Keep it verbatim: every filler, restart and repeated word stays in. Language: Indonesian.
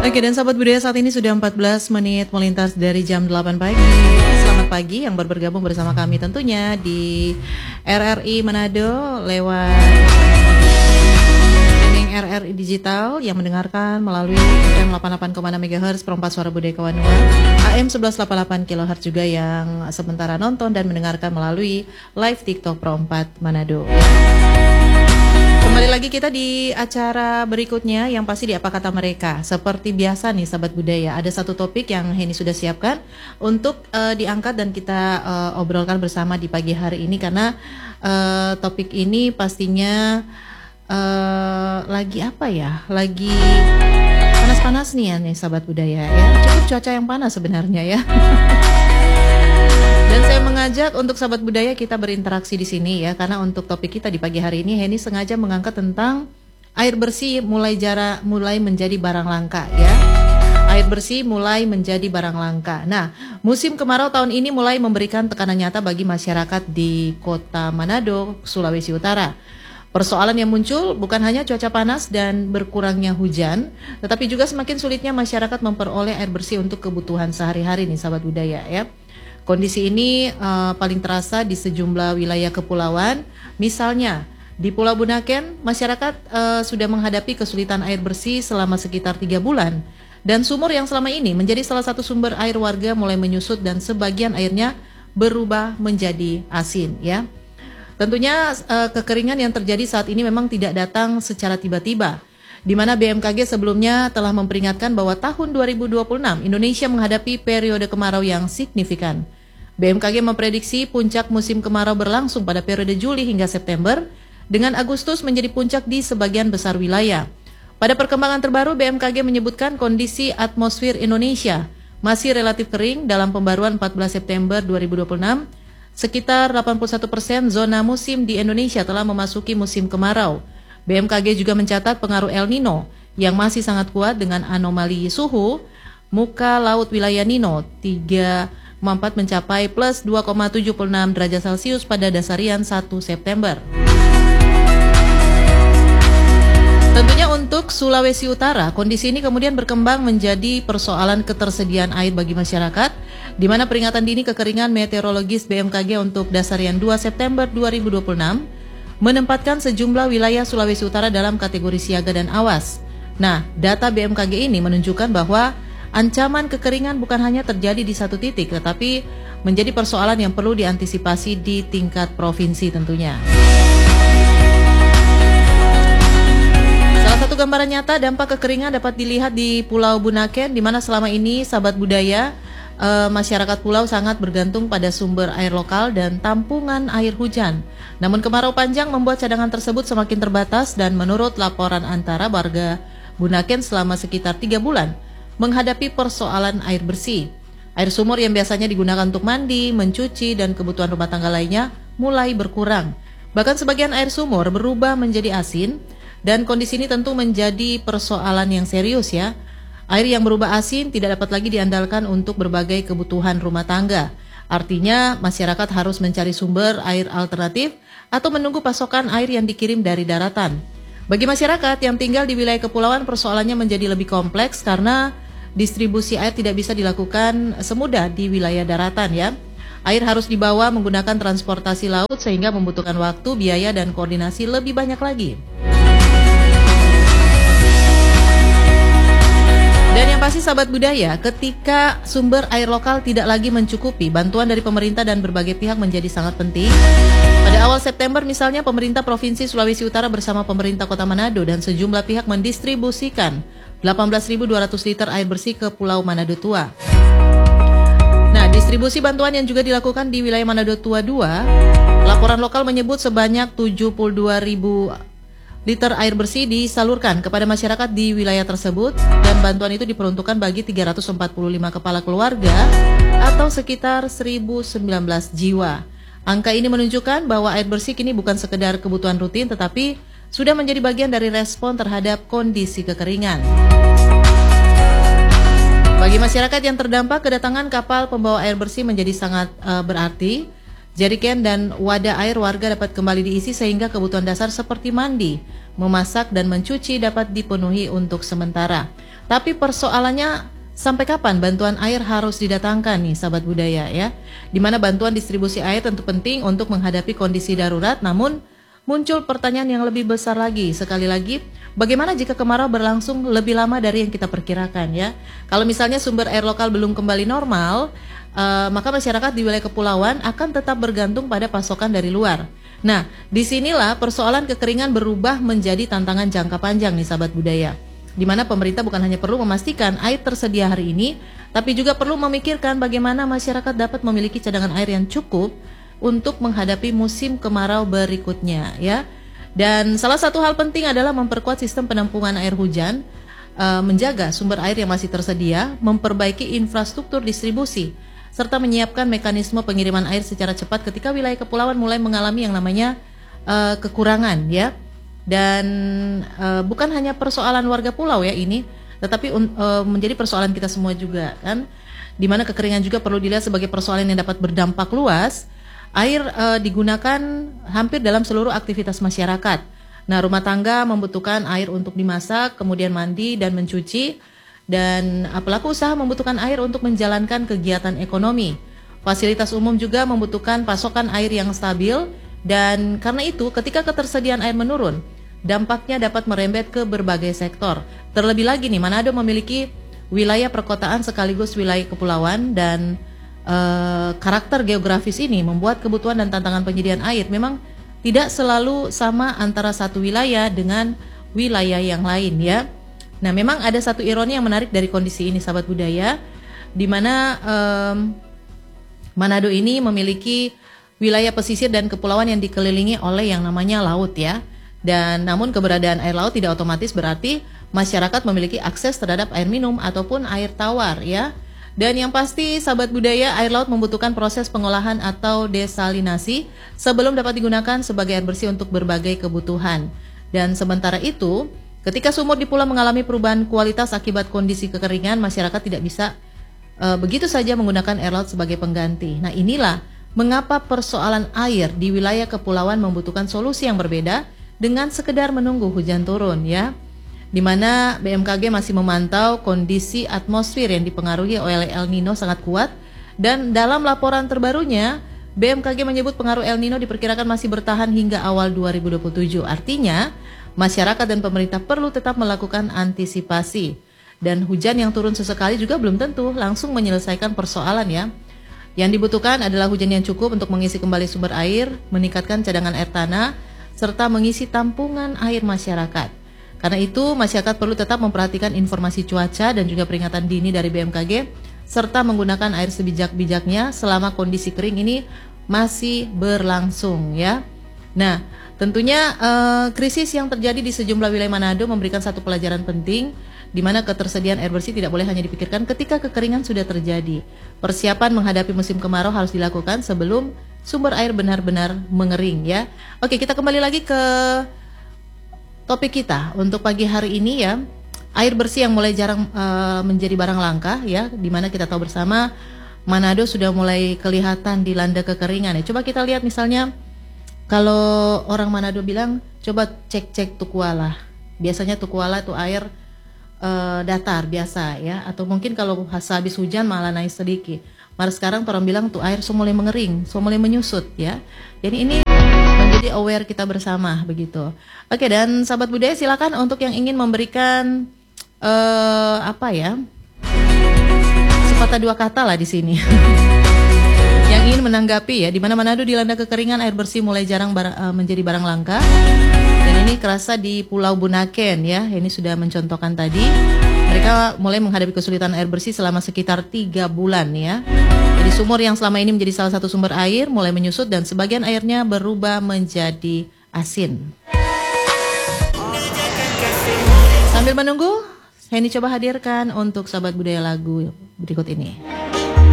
Oke, dan sahabat budaya, saat ini sudah empat belas menit melintas dari jam delapan pagi. Selamat pagi yang baru bergabung bersama kami tentunya di R R I Manado lewat streaming R R I Digital yang mendengarkan melalui F M delapan puluh delapan koma enam megahertz Perempat Suara Budaya Kawanua, A M seribu seratus delapan puluh delapan kilohertz juga yang sementara nonton dan mendengarkan melalui live TikTok Perempat Manado. Kembali lagi kita di acara berikutnya yang pasti di Apa Kata Mereka. Seperti biasa nih sahabat budaya, ada satu topik yang Henny sudah siapkan untuk uh, diangkat dan kita uh, obrolkan bersama di pagi hari ini, karena uh, topik ini pastinya uh, lagi apa ya, lagi panas-panas nih ya nih sahabat budaya ya. Cukup cuaca yang panas sebenarnya ya. Dan saya mengajak untuk sahabat budaya kita berinteraksi di sini ya, karena untuk topik kita di pagi hari ini Henny sengaja mengangkat tentang air bersih mulai jara mulai menjadi barang langka ya. Air bersih mulai menjadi barang langka. Nah, musim kemarau tahun ini mulai memberikan tekanan nyata bagi masyarakat di Kota Manado, Sulawesi Utara. Persoalan yang muncul bukan hanya cuaca panas dan berkurangnya hujan, tetapi juga semakin sulitnya masyarakat memperoleh air bersih untuk kebutuhan sehari-hari nih sahabat budaya ya. Kondisi ini uh, paling terasa di sejumlah wilayah kepulauan. Misalnya di Pulau Bunaken, masyarakat uh, sudah menghadapi kesulitan air bersih selama sekitar tiga bulan. Dan sumur yang selama ini menjadi salah satu sumber air warga mulai menyusut dan sebagian airnya berubah menjadi asin ya. Tentunya uh, kekeringan yang terjadi saat ini memang tidak datang secara tiba-tiba, di mana B M K G sebelumnya telah memperingatkan bahwa tahun dua ribu dua puluh enam Indonesia menghadapi periode kemarau yang signifikan. B M K G memprediksi puncak musim kemarau berlangsung pada periode Juli hingga September, dengan Agustus menjadi puncak di sebagian besar wilayah. Pada perkembangan terbaru, B M K G menyebutkan kondisi atmosfer Indonesia masih relatif kering. Dalam pembaruan empat belas September dua ribu dua puluh enam, sekitar delapan puluh satu persen zona musim di Indonesia telah memasuki musim kemarau. B M K G juga mencatat pengaruh El Nino yang masih sangat kuat dengan anomali suhu muka laut wilayah Nino tiga koma empat mencapai plus dua koma tujuh enam derajat Celcius pada dasarian satu September. Tentunya untuk Sulawesi Utara, kondisi ini kemudian berkembang menjadi persoalan ketersediaan air bagi masyarakat, di mana peringatan dini kekeringan meteorologis B M K G untuk dasarian dua September dua ribu dua puluh enam menempatkan sejumlah wilayah Sulawesi Utara dalam kategori siaga dan awas. Nah, data B M K G ini menunjukkan bahwa ancaman kekeringan bukan hanya terjadi di satu titik, tetapi menjadi persoalan yang perlu diantisipasi di tingkat provinsi tentunya. Salah satu gambaran nyata dampak kekeringan dapat dilihat di Pulau Bunaken, di mana selama ini sahabat budaya, e, masyarakat pulau sangat bergantung pada sumber air lokal dan tampungan air hujan. Namun kemarau panjang membuat cadangan tersebut semakin terbatas, dan menurut laporan antara warga Bunaken selama sekitar tiga bulan menghadapi persoalan air bersih. Air sumur yang biasanya digunakan untuk mandi, mencuci, dan kebutuhan rumah tangga lainnya mulai berkurang. Bahkan sebagian air sumur berubah menjadi asin, dan kondisi ini tentu menjadi persoalan yang serius ya. Air yang berubah asin tidak dapat lagi diandalkan untuk berbagai kebutuhan rumah tangga. Artinya masyarakat harus mencari sumber air alternatif atau menunggu pasokan air yang dikirim dari daratan. Bagi masyarakat yang tinggal di wilayah kepulauan, persoalannya menjadi lebih kompleks karena distribusi air tidak bisa dilakukan semudah di wilayah daratan ya. Air harus dibawa menggunakan transportasi laut sehingga membutuhkan waktu, biaya, dan koordinasi lebih banyak lagi. Dan yang pasti sahabat budaya, ketika sumber air lokal tidak lagi mencukupi, bantuan dari pemerintah dan berbagai pihak menjadi sangat penting. Pada awal September misalnya, pemerintah Provinsi Sulawesi Utara bersama pemerintah Kota Manado dan sejumlah pihak mendistribusikan delapan belas ribu dua ratus liter air bersih ke Pulau Manado Tua. Nah, distribusi bantuan yang juga dilakukan di wilayah Manado Tua dua, laporan lokal menyebut sebanyak tujuh puluh dua ribu liter air bersih disalurkan kepada masyarakat di wilayah tersebut, dan bantuan itu diperuntukkan bagi tiga ratus empat puluh lima kepala keluarga atau sekitar seribu sembilan belas jiwa. Angka ini menunjukkan bahwa air bersih kini bukan sekedar kebutuhan rutin, tetapi sudah menjadi bagian dari respon terhadap kondisi kekeringan. Bagi masyarakat yang terdampak, kedatangan kapal pembawa air bersih menjadi sangat uh, berarti. Jeriken dan wadah air warga dapat kembali diisi sehingga kebutuhan dasar seperti mandi, memasak, dan mencuci dapat dipenuhi untuk sementara. Tapi persoalannya sampai kapan bantuan air harus didatangkan nih sahabat budaya ya. Dimana bantuan distribusi air tentu penting untuk menghadapi kondisi darurat, namun muncul pertanyaan yang lebih besar lagi. Sekali lagi, bagaimana jika kemarau berlangsung lebih lama dari yang kita perkirakan ya? Kalau misalnya sumber air lokal belum kembali normal, uh, maka masyarakat di wilayah kepulauan akan tetap bergantung pada pasokan dari luar. Nah, disinilah persoalan kekeringan berubah menjadi tantangan jangka panjang nih sahabat budaya. Di mana pemerintah bukan hanya perlu memastikan air tersedia hari ini, tapi juga perlu memikirkan bagaimana masyarakat dapat memiliki cadangan air yang cukup untuk menghadapi musim kemarau berikutnya ya. Dan salah satu hal penting adalah memperkuat sistem penampungan air hujan, uh, menjaga sumber air yang masih tersedia, memperbaiki infrastruktur distribusi, serta menyiapkan mekanisme pengiriman air secara cepat ketika wilayah kepulauan mulai mengalami yang namanya uh, kekurangan ya. Dan uh, bukan hanya persoalan warga pulau ya ini, tetapi uh, menjadi persoalan kita semua juga kan. Dimana kekeringan juga perlu dilihat sebagai persoalan yang dapat berdampak luas. Air uh, digunakan hampir dalam seluruh aktivitas masyarakat. Nah, rumah tangga membutuhkan air untuk dimasak, kemudian mandi dan mencuci. Dan pelaku usaha membutuhkan air untuk menjalankan kegiatan ekonomi. Fasilitas umum juga membutuhkan pasokan air yang stabil. Dan karena itu, ketika ketersediaan air menurun, dampaknya dapat merembet ke berbagai sektor. Terlebih lagi nih, Manado memiliki wilayah perkotaan sekaligus wilayah kepulauan dan Uh, karakter geografis ini membuat kebutuhan dan tantangan penyediaan air memang tidak selalu sama antara satu wilayah dengan wilayah yang lain ya. Nah, memang ada satu ironi yang menarik dari kondisi ini sahabat budaya, di mana um, Manado ini memiliki wilayah pesisir dan kepulauan yang dikelilingi oleh yang namanya laut ya. Dan namun keberadaan air laut tidak otomatis berarti masyarakat memiliki akses terhadap air minum ataupun air tawar ya. Dan yang pasti sahabat budaya, air laut membutuhkan proses pengolahan atau desalinasi sebelum dapat digunakan sebagai air bersih untuk berbagai kebutuhan. Dan sementara itu, ketika sumur di pulau mengalami perubahan kualitas akibat kondisi kekeringan, masyarakat tidak bisa e, begitu saja menggunakan air laut sebagai pengganti. Nah, inilah mengapa persoalan air di wilayah kepulauan membutuhkan solusi yang berbeda dengan sekedar menunggu hujan turun ya. Di mana B M K G masih memantau kondisi atmosfer yang dipengaruhi oleh El Nino sangat kuat, dan dalam laporan terbarunya B M K G menyebut pengaruh El Nino diperkirakan masih bertahan hingga awal dua ribu dua puluh tujuh. Artinya masyarakat dan pemerintah perlu tetap melakukan antisipasi, dan hujan yang turun sesekali juga belum tentu langsung menyelesaikan persoalan ya. Yang dibutuhkan adalah hujan yang cukup untuk mengisi kembali sumber air, meningkatkan cadangan air tanah, serta mengisi tampungan air masyarakat. Karena itu, masyarakat perlu tetap memperhatikan informasi cuaca dan juga peringatan dini dari B M K G, serta menggunakan air sebijak-bijaknya selama kondisi kering ini masih berlangsung ya. Nah, tentunya eh, krisis yang terjadi di sejumlah wilayah Manado memberikan satu pelajaran penting, di mana ketersediaan air bersih tidak boleh hanya dipikirkan ketika kekeringan sudah terjadi. Persiapan menghadapi musim kemarau harus dilakukan sebelum sumber air benar-benar mengering ya. Oke, kita kembali lagi ke topik kita untuk pagi hari ini ya, air bersih yang mulai jarang uh, menjadi barang langka ya, dimana kita tahu bersama Manado sudah mulai kelihatan dilanda kekeringan ya. Coba kita lihat misalnya kalau orang Manado bilang coba cek-cek Tukuala, biasanya Tukuala itu air uh, datar biasa ya, atau mungkin kalau habis hujan malah naik sedikit. Malah sekarang orang bilang tuh air sudah mulai mengering, sudah mulai menyusut ya. Jadi ini menjadi aware kita bersama begitu. Oke, dan sahabat budaya silakan untuk yang ingin memberikan uh, apa ya, sepatah dua kata lah di sini. Yang ingin menanggapi ya, di mana Manado dilanda kekeringan, air bersih mulai jarang bar uh, menjadi barang langka. Dan ini kerasa di Pulau Bunaken ya. Ini sudah mencontohkan tadi. Mereka mulai menghadapi kesulitan air bersih selama sekitar tiga bulan ya. Jadi sumur yang selama ini menjadi salah satu sumber air mulai menyusut dan sebagian airnya berubah menjadi asin. Sambil menunggu, Henny coba hadirkan untuk sahabat budaya lagu berikut ini.